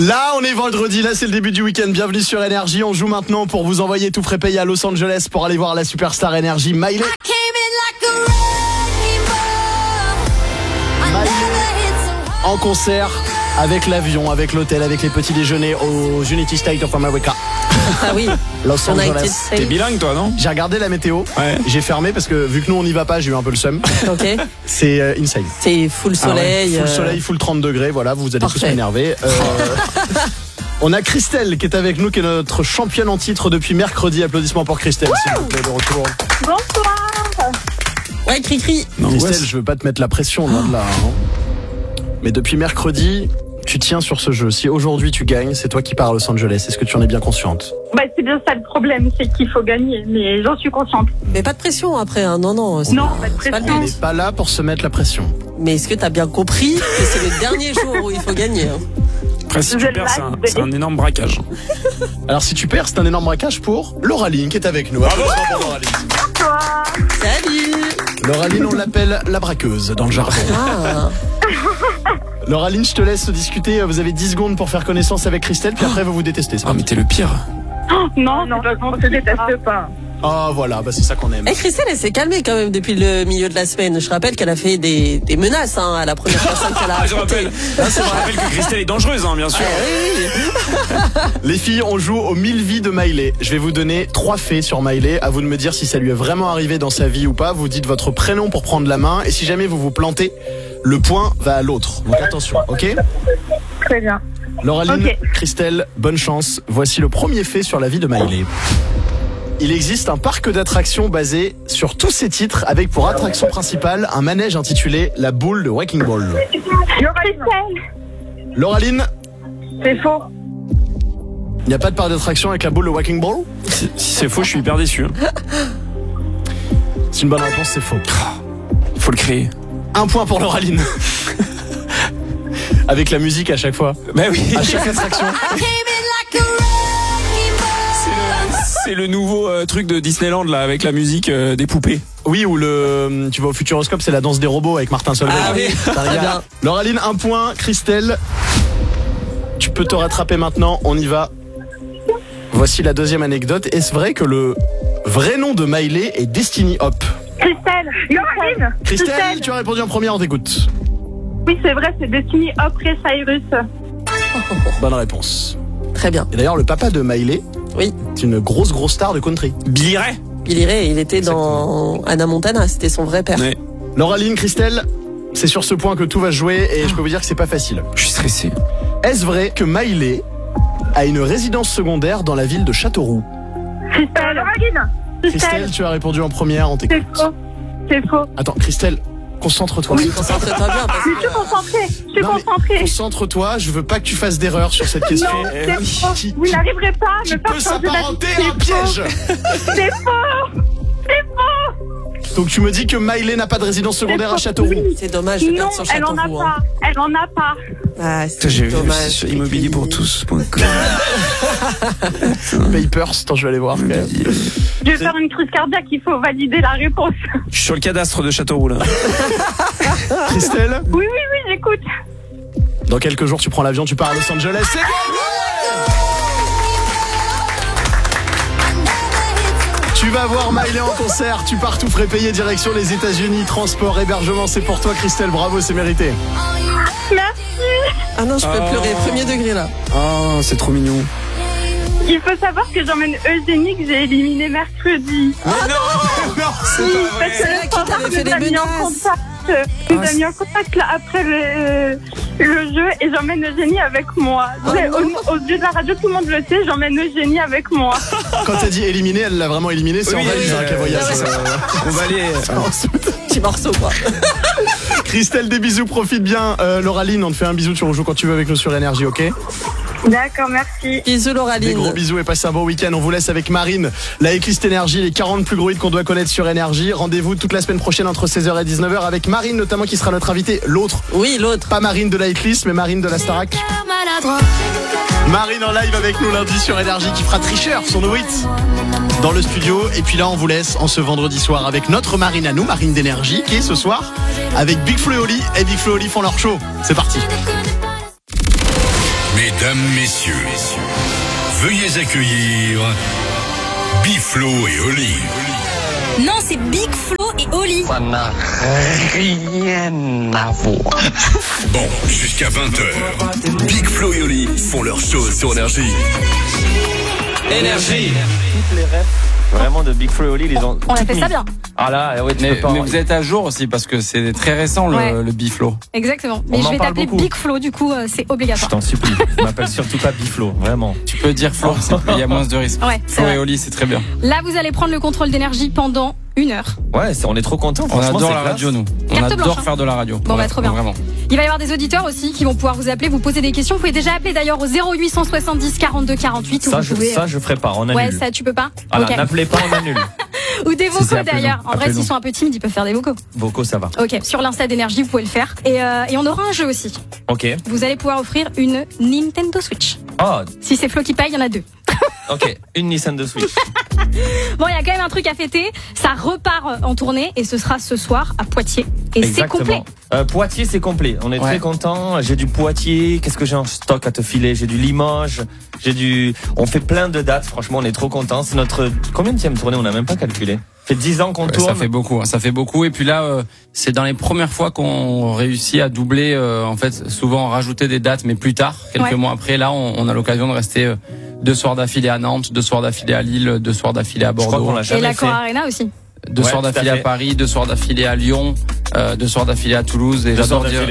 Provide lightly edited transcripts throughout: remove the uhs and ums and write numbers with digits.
Là, on est vendredi, là c'est le début du week-end. Bienvenue sur Énergie. On joue maintenant pour vous envoyer tout frais payé à Los Angeles pour aller voir la superstar Énergie Miley. En concert, avec l'avion, avec l'hôtel, avec les petits déjeuners au Unity State of America. Ah oui, Los Angeles. T'es bilingue toi, non? J'ai regardé la météo, Ouais. j'ai fermé parce que vu que nous on n'y va pas, j'ai eu un peu le seum. Ok. C'est insane. C'est full soleil. Full soleil, full 30 degrés, voilà, vous allez tous Parfait. m'énerver. On a Christelle qui est avec nous, qui est notre championne en titre depuis mercredi. Applaudissements pour Christelle, s'il vous plaît, de retour. Bonsoir. Ouais, cri-cri. Christelle, je veux pas te mettre la pression, loin de là. Hein. Mais depuis mercredi, tu tiens sur ce jeu. Si aujourd'hui tu gagnes, c'est toi qui pars à Los Angeles. Est-ce que tu en es bien consciente? Bah, c'est bien ça le problème, c'est qu'il faut gagner, mais j'en suis consciente. Mais pas de pression après, hein. Non. Non, pas de c'est pas le pression. On but. n'est pas là pour se mettre la pression. Mais est-ce que t'as bien compris que c'est le dernier jour où il faut gagner, hein? Après, si tu perds, c'est un énorme braquage. Alors si tu perds, c'est un énorme braquage pour Lauraline qui est avec nous. Bravo pour Lauraline. Bonsoir. Salut. Lauraline, on l'appelle la braqueuse dans le jargon. Ah. Lauraline, je te laisse discuter. Vous avez 10 secondes pour faire connaissance avec Christelle, puis après vous vous détestez. C'est Ah, mais t'es le pire. Non, on se déteste pas. Ah voilà, bah c'est ça qu'on aime. Eh, Christelle, elle s'est calmée quand même depuis le milieu de la semaine. Je rappelle qu'elle a fait des menaces, hein, à la première personne qu'elle a Ah, je affrontée. rappelle que Christelle est dangereuse, hein, bien sûr. Les filles, on joue aux 1000 vies de Miley. Je vais vous donner 3 faits sur Miley. À vous de me dire si ça lui est vraiment arrivé dans sa vie ou pas. Vous dites votre prénom pour prendre la main. Et si jamais vous vous plantez, le point va à l'autre. Donc attention, ok? Très bien. Lauraline, Ok. Christelle, bonne chance. Voici le premier fait sur la vie de Miley. Il existe un parc d'attractions basé sur tous ses titres avec pour attraction principale un manège intitulé La Boule de Wrecking Ball. Christelle, Lauraline, c'est faux. il n'y a pas de parc d'attraction avec la boule de Wrecking Ball? Si c'est faux, je suis hyper déçu. C'est une bonne réponse, c'est faux. Faut le créer. 1 point pour Lauraline. Avec la musique à chaque fois. Bah oui. À chaque attraction. C'est le nouveau truc de Disneyland là, avec la musique des poupées. Oui, ou tu vas au Futuroscope, c'est la danse des robots avec Martin Solveig. Ah oui, Ça très regarde. bien. Lauraline, 1 point. Christelle, tu peux te rattraper maintenant. On y va. Voici la deuxième anecdote. Est-ce vrai que le vrai nom de Miley est Destiny Hop? Christelle, Lauraline. Christelle, tu as répondu en première, on t'écoute. Oui, c'est vrai, c'est Destiny après Cyrus. Bonne réponse. Très bien. Et d'ailleurs, le papa de Miley, Oui. c'est une grosse star de country. Billy Ray. Billy Ray, il était dans Hannah Montana, c'était son vrai père. Ouais. Lauraline, Christelle, c'est sur ce point que tout va se jouer et je peux vous dire que c'est pas facile. Je suis stressé. Est-ce vrai que Miley a une résidence secondaire dans la ville de Châteauroux? Christelle, Lauraline. Christelle, tu as répondu en première, on C'est t'écoute. faux. C'est faux. Attends, Christelle, concentre-toi. Oui, concentre-toi bien parce Je suis que... concentrée. Je suis Non, mais concentrée. Concentre-toi, je veux pas que tu fasses d'erreur sur cette question. Non, Eh c'est oui, faux. qui- Vous n'arriverez pas à qui me peut faire changer d'avis. s'apparenter à un piège. C'est faux. C'est faux. Donc tu me dis que Miley n'a pas de résidence secondaire à Châteauroux. Oui. C'est dommage de Non, perdre son elle en a Châteauroux. pas. Elle en a pas. Ah, c'est J'ai vu dommage. sur immobilierpourtous.com. Papers, attends, je vais aller voir. quand même. Je vais faire une crise cardiaque, il faut valider la réponse. Je suis sur le cadastre de Châteauroux là. Christelle, Oui, j'écoute. dans quelques jours tu prends l'avion, tu pars à Los Angeles. C'est gagné. Tu vas voir Miley en concert, tu pars tout frais payé direction les États-Unis, transport, hébergement, c'est pour toi Christelle, bravo, c'est mérité. Merci. Ah non, je peux Oh. pleurer, premier degré là. Oh, c'est trop mignon. Il faut savoir que j'emmène Eugénie que j'ai éliminé mercredi. Mais non, c'est pas Parce vrai. que C'est là le qui standard t'avait fait nous a les mis en menaces. contact. Nous a mis en contact là après le jeu et j'emmène Eugénie avec moi. Au lieu de la radio, tout le monde le sait, j'emmène Eugénie avec moi. Quand t'as dit éliminer, elle l'a vraiment éliminé, c'est Oui, en valise oui, hein, qu'elle voyait. ouais, ça. On va aller. Petit morceau quoi. Christelle, des bisous, profite bien. Lauraline, on te fait un bisou, tu rejoues quand tu veux avec nous sur Énergie, ok? D'accord, merci. Bisous Des Lauraline. gros bisous et passez un bon week-end. On vous laisse avec Marine, la Eclist Énergie, les 40 plus gros hits qu'on doit connaître sur Énergie. Rendez-vous toute la semaine prochaine entre 16h et 19h avec Marine notamment qui sera notre invitée. L'autre, Oui, l'autre. pas Marine de la Eclist, mais Marine de la Starac. Marine en live avec nous lundi sur Énergie qui fera Tricheur, son nouveau hit dans le studio. Et puis là, on vous laisse en ce vendredi soir avec notre Marine à nous, Marine d'Énergie, qui est ce soir avec Big Flo et Oli. Et Big Flo et Oli font leur show. C'est parti. Mais Mesdames, messieurs, veuillez accueillir Biflo et Oli. Non, c'est Big Flo et Oli. Ça n'a rien à voir. Bon, jusqu'à 20h, Big Flo et Oli font leur show sur Énergie. Énergie. Toutes les refs vraiment de Big Flo et Oli, ils ont. On a fait ça bien. Ah là, ouais, Mais vous êtes à jour aussi parce que c'est très récent le Biflo. Exactement. Mais je vais t'appeler Big Flo, du coup, c'est Je obligatoire. t'en supplie. Je m'appelle surtout pas Biflo, vraiment. Tu peux dire Flo, il y a moins de risques. Ouais, Flo et Oli, c'est très bien. Là, vous allez prendre le contrôle d'énergie pendant 1 heure. Ouais, on est trop contents. On adore la radio, nous. On Carte adore blanche, hein. faire de la radio. Bon, bah, trop bien. Vraiment. Il va y avoir des auditeurs aussi qui vont pouvoir vous appeler, vous poser des questions. Vous pouvez déjà appeler d'ailleurs au 0870 42 48. Ça, je ferai pas, on annule. Ouais, ça, tu peux pas. Alors, Ok. n'appelez pas, on annule. Ou des vocaux appelez-nous. d'ailleurs. En vrai, Appelez-nous. s'ils sont un peu timides, ils peuvent faire des vocaux. Vocaux, ça va. Ok, sur l'Insta d'énergie, vous pouvez le faire. Et on aura un jeu aussi. Ok. Vous allez pouvoir offrir une Nintendo Switch. Oh, Si c'est Flo qui paye, il y en a 2. ok. Une Nissan de Switch. Bon, il y a quand même un truc à fêter. Ça repart en tournée et ce sera ce soir à Poitiers. Et c'est complet. Poitiers, c'est complet. On est très contents. J'ai du Poitiers. Qu'est-ce que j'ai en stock à te filer? J'ai du Limoges. On fait plein de dates. Franchement, on est trop contents. C'est notre combien de tournée? On n'a même pas calculé. Ça fait 10 ans qu'on tourne. Ça fait beaucoup, ça fait beaucoup. Et puis là, c'est dans les premières fois qu'on réussit à doubler, en fait, souvent rajouter des dates, mais plus tard, quelques mois après. Là, on a l'occasion de rester 2 soirs d'affilée à Nantes, 2 soirs d'affilée à Lille, 2 soirs d'affilée à Bordeaux. Je crois qu'on l'a jamais Et la fait. Cor Arena aussi. 2 soirs d'affilée à Paris, 2 soirs d'affilée à Lyon, 2 soirs d'affilée à Toulouse. Et j'adore dire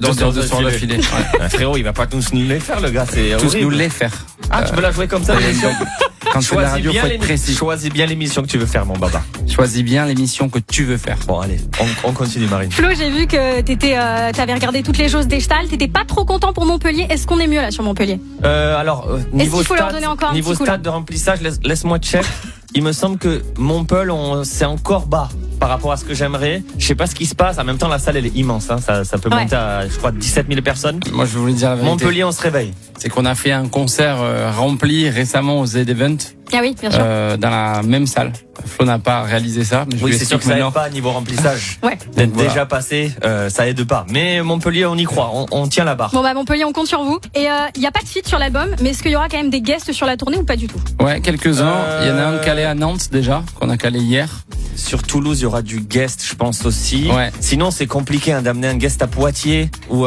2 soirs d'affilée. Ouais. Frérot, il va pas tous nous les faire, le gars. C'est Tous horrible. nous les faire. Ah, tu veux la jouer comme ça, l'émission? Quand tu fais de la radio, faut être précis. Choisis bien l'émission que tu veux faire, mon baba. Choisis bien l'émission que tu veux faire. Bon, allez, on continue, Marine. Flo, j'ai vu que t'avais regardé toutes les choses des Stahl. T'étais pas trop content pour Montpellier. Est-ce qu'on est mieux là sur Montpellier? Alors, niveau qu'il faut leur stade, donner encore un niveau petit coup, stade là de remplissage, laisse-moi check. Il me semble que Montpellier, c'est encore bas par rapport à ce que j'aimerais. Je sais pas ce qui se passe. En même temps, la salle, elle est immense. Hein. Ça peut monter à, je crois, 17 000 personnes. Moi, je vais vous le dire la vérité. Montpellier, on se réveille. C'est qu'on a fait un concert rempli récemment au Z-Event. Ah oui, bien sûr. Dans la même salle. Flo n'a pas réalisé ça, mais je Oui, lui c'est sûr que explique ça maintenant. aide pas niveau remplissage. Ouais. D'être Voilà. déjà passé, ça aide pas. Mais Montpellier, on y croit. On tient la barre. Bon bah Montpellier, on compte sur vous. Et il y a pas de feat sur l'album, mais est-ce qu'il y aura quand même des guests sur la tournée ou pas du tout? Ouais, quelques-uns. Il y en a un calé à Nantes déjà, qu'on a calé hier. Sur Toulouse, il y aura du guest, je pense aussi. Ouais. Sinon, c'est compliqué d'amener un guest à Poitiers ou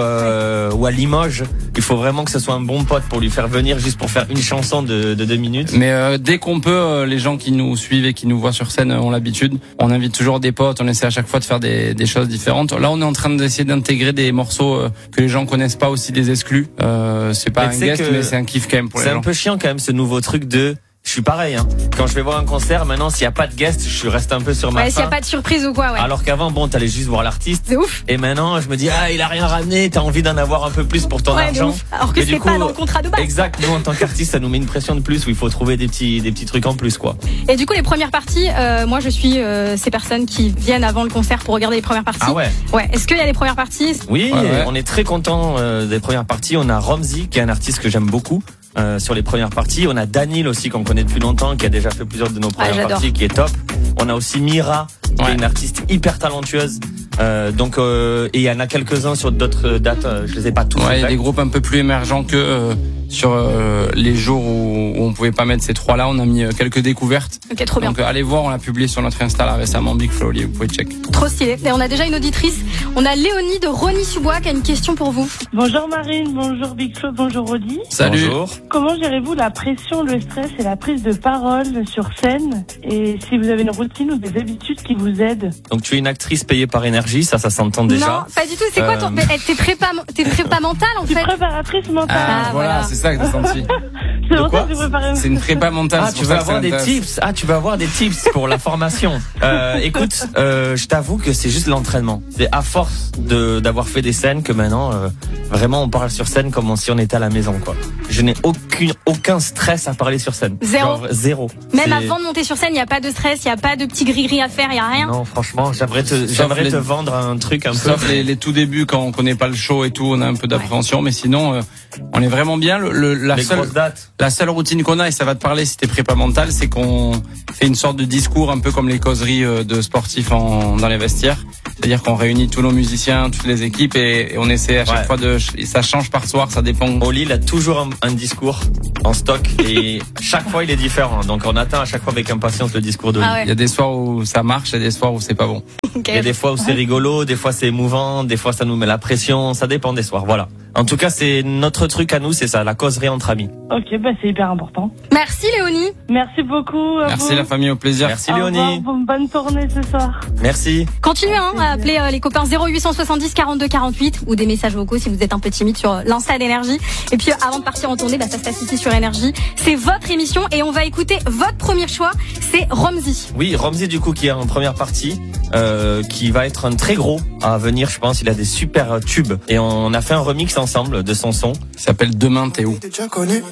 à Limoges. Il faut vraiment que ce soit un bon pote pour lui faire venir juste pour faire une chanson de 2 minutes. Mais dès qu'on peut, les gens qui nous suivent et qui nous voient sur scène ont l'habitude. On invite toujours des potes, on essaie à chaque fois de faire des choses différentes. Là, on est en train d'essayer d'intégrer des morceaux que les gens connaissent pas, aussi des exclus. C'est pas Mais un tu sais guest, que mais c'est un kiff quand même pour les C'est gens. un peu chiant quand même ce nouveau truc de... Je suis pareil, hein. Quand je vais voir un concert, maintenant, s'il n'y a pas de guest, je reste un peu sur ma Ouais, s'il y a faim. pas de surprise ou quoi, ouais. Alors qu'avant, bon, t'allais juste voir l'artiste. C'est ouf. Et maintenant, je me dis, il a rien ramené, t'as envie d'en avoir un peu plus pour ton Ouais, de argent. ouf. Alors que Et du c'est coup, pas dans le contrat de base. Exact, nous, en tant qu'artiste, ça nous met une pression de plus où il faut trouver des petits trucs en plus, quoi. Et du coup, les premières parties, moi je suis ces personnes qui viennent avant le concert pour regarder les premières parties. Ah ouais? Ouais. Est-ce qu'il y a les premières parties? Oui, Ouais. on est très content des premières parties. On a Romzy, qui est un artiste que j'aime beaucoup. Sur les premières parties, on a Danil aussi qu'on connaît depuis longtemps, qui a déjà fait plusieurs de nos premières j'adore. parties, qui est top. On a aussi Mira, qui est une artiste hyper talentueuse. Et il y en a quelques-uns sur d'autres dates. Je les ai pas tous. Ouais, il y a exacts. des groupes un peu plus émergents que sur les jours où on pouvait pas mettre ces trois-là. On a mis quelques découvertes. Ok, trop bien. Donc allez voir, on l'a publié sur notre Insta là récemment, Big Flo, vous pouvez check. Trop stylé. Et on a déjà une auditrice. On a Léonie de Rony-sous-Bois qui a une question pour vous. Bonjour Marine, bonjour Big Flo, bonjour Audi. Salut. Bonjour. Comment gérez-vous la pression, le stress et la prise de parole sur scène? Et si vous avez une routine ou des habitudes qui vous aident? Donc tu es une actrice payée par Énergie, ça s'entend déjà. Non, pas du tout. C'est quoi ton... Mais, t'es prépa mentale en Je suis fait. préparatrice mentale. Ah, voilà. C'est ça que t'as senti. C'est pour ça que je prépare. C'est une prépa mentale. Ah, c'est tu pour veux ça que avoir ça des m'intéresse. tips. Ah, tu veux avoir des tips pour la formation. Écoute, je t'avoue que c'est juste l'entraînement. C'est à force d'avoir fait des scènes que maintenant, vraiment, on parle sur scène comme si on était à la maison, quoi. Je n'ai aucun stress à parler sur scène. Zéro. Genre, zéro. Même C'est- avant de monter sur scène, il n'y a pas de stress, il n'y a pas de petits gris-gris à faire, il n'y a rien. Non, franchement, j'aimerais les- te vendre un truc un peu. Sauf les tout débuts quand on connaît pas le show et tout, on a un peu d'appréhension, mais sinon on est vraiment bien. la seule routine qu'on a, et ça va te parler si t'es prépa mental, c'est qu'on fait une sorte de discours un peu comme les causeries de sportifs dans les vestiaires. C'est-à-dire qu'on réunit tous nos musiciens, toutes les équipes et on essaie à chaque fois ça change par soir, ça dépend. Oli, il a toujours un discours en stock et chaque fois il est différent. Donc on attend à chaque fois avec impatience le discours d'Oli. Ah ouais. Il y a des soirs où ça marche et des soirs où c'est pas bon. Okay. Il y a des fois où c'est rigolo, des fois c'est émouvant, des fois ça nous met la pression, ça dépend des soirs, voilà. En tout cas, c'est notre truc à nous, c'est ça, la causerie entre amis. Ok, c'est hyper important. Merci Léonie. Merci beaucoup. Merci la famille, au plaisir. Merci Léonie. Bonne tournée ce soir. Merci. Continuez à appeler les copains 0870 42 48 ou des messages vocaux si vous êtes un peu timide sur l'Insta d'Énergie. Et puis avant de partir en tournée, ça se passe ici sur Énergie. C'est votre émission et on va écouter votre premier choix, c'est Romzy. Oui, Romzy du coup qui est en première partie, qui va être un très gros à venir, je pense. Il a des super tubes et on a fait un remix ensemble de son son. Il s'appelle Demain t'es où. T'es déjà connu,